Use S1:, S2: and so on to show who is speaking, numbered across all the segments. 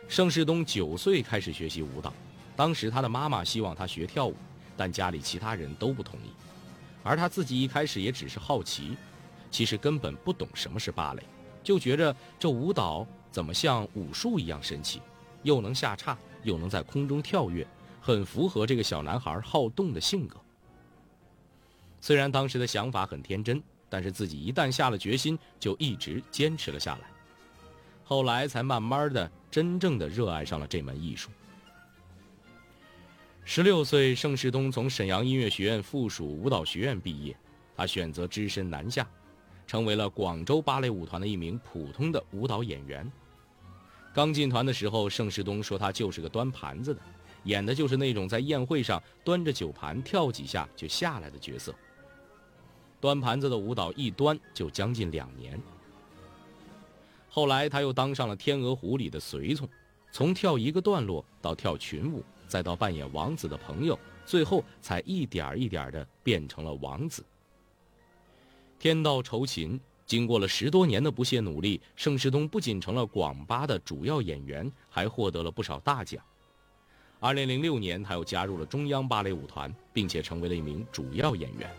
S1: 盛世东9岁开始学习舞蹈，当时他的妈妈希望他学跳舞，但家里其他人都不同意。而他自己一开始也只是好奇，其实根本不懂什么是芭蕾，就觉着这舞蹈怎么像武术一样神奇，又能下叉，又能在空中跳跃，很符合这个小男孩好动的性格。虽然当时的想法很天真，但是自己一旦下了决心，就一直坚持了下来。后来才慢慢的真正的热爱上了这门艺术。16岁，盛世东从沈阳音乐学院附属舞蹈学院毕业，他选择只身南下，成为了广州芭蕾舞团的一名普通的舞蹈演员。刚进团的时候，盛世东说他就是个端盘子的，演的就是那种在宴会上端着酒盘跳几下就下来的角色。端盘子的舞蹈一端就将近2年。后来他又当上了天鹅湖里的随从，从跳一个段落到跳群舞，再到扮演王子的朋友，最后才一点一点地变成了王子。天道酬勤，经过了10多年的不懈努力，盛世东不仅成了广芭的主要演员，还获得了不少大奖。2006年，他又加入了中央芭蕾舞团，并且成为了一名主要演员。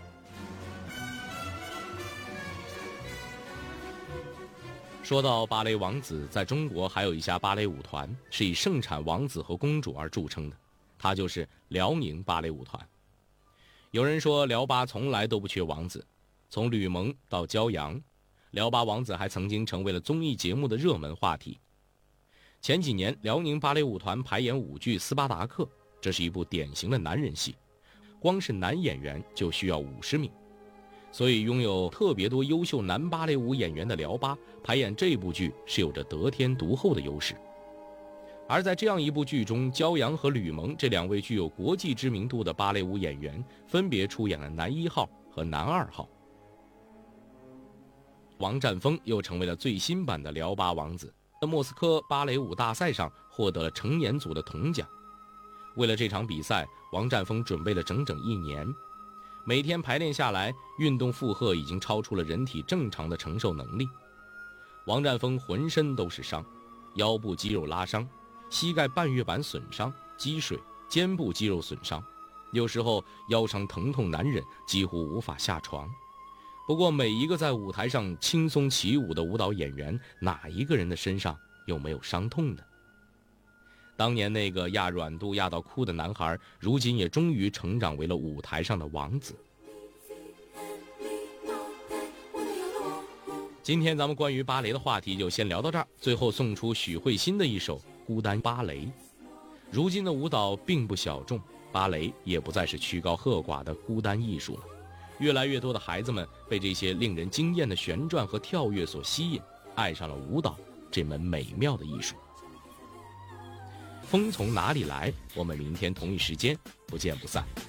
S1: 说到芭蕾王子，在中国还有一家芭蕾舞团是以盛产王子和公主而著称的，它就是辽宁芭蕾舞团。有人说辽芭从来都不缺王子，从吕蒙到骄阳，辽芭王子还曾经成为了综艺节目的热门话题。前几年辽宁芭蕾舞团排演舞剧《斯巴达克》，这是一部典型的男人戏，光是男演员就需要50名，所以拥有特别多优秀男芭蕾舞演员的辽芭排演这部剧是有着得天独厚的优势。而在这样一部剧中，骄阳和吕蒙这2位具有国际知名度的芭蕾舞演员分别出演了男1号和男2号。王占峰又成为了最新版的辽芭王子，在莫斯科芭蕾舞大赛上获得了成年组的铜奖。为了这场比赛，王占峰准备了整整1年，每天排练下来，运动负荷已经超出了人体正常的承受能力。王占峰浑身都是伤，腰部肌肉拉伤，膝盖半月板损伤、积水，肩部肌肉损伤，有时候腰伤疼痛难忍，几乎无法下床。不过每一个在舞台上轻松起舞的舞蹈演员，哪一个人的身上又没有伤痛呢？当年那个压软度压到哭的男孩，如今也终于成长为了舞台上的王子。今天咱们关于芭蕾的话题就先聊到这儿，最后送出许慧欣的一首《孤单芭蕾》。如今的舞蹈并不小众，芭蕾也不再是曲高和寡的孤单艺术了。越来越多的孩子们被这些令人惊艳的旋转和跳跃所吸引，爱上了舞蹈这门美妙的艺术。风从哪里来？我们明天同一时间不见不散。